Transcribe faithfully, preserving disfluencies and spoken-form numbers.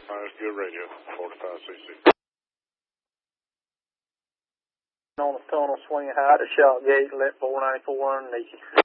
minus good radio, forty-five C C. On the tunnel, swinging high to shot gate, let four ninety-four underneath you.